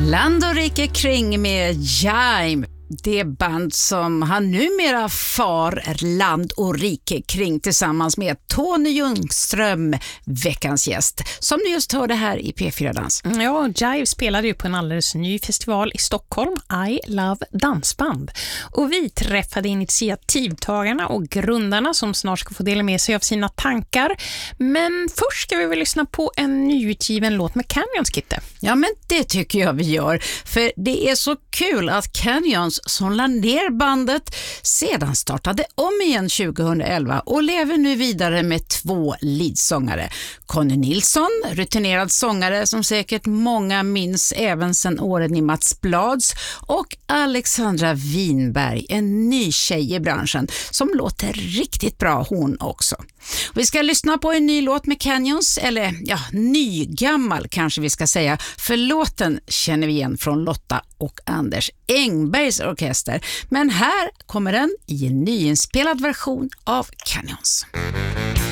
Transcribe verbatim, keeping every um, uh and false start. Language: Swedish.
Land och rike kring med Jive. Det band som han numera far land och rike kring tillsammans med Tony Ljungström, veckans gäst, som ni just hörde här i P fyra Dans. Ja, Jive spelade ju på en alldeles ny festival i Stockholm, I Love Dansband. Och vi träffade initiativtagarna och grundarna som snart ska få dela med sig av sina tankar. Men först ska vi väl lyssna på en nyutgiven låt med Canyons, Kitte. Ja, men det tycker jag vi gör. För det är så kul att Canyons, som la ner bandet, sedan startade om igen tjugohundraelva och lever nu vidare med två leadsångare. Conny Nilsson, rutinerad sångare som säkert många minns även sedan åren i Mats Blads, och Alexandra Winberg, en ny tjej i branschen som låter riktigt bra hon också. Vi ska lyssna på en ny låt med Canyons, eller ja, nygammal kanske vi ska säga, för låten känner vi igen från Lotta och Anders Engbergs orkester. Men här kommer den i en nyinspelad version av Canyons.